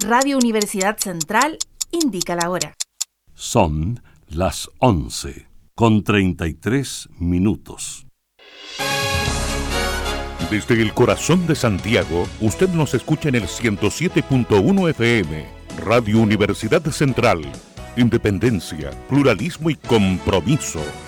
Radio Universidad Central indica la hora. Son las 11:33. Desde el corazón de Santiago, usted nos escucha en el 107.1 FM, Radio Universidad Central. Independencia, pluralismo y compromiso.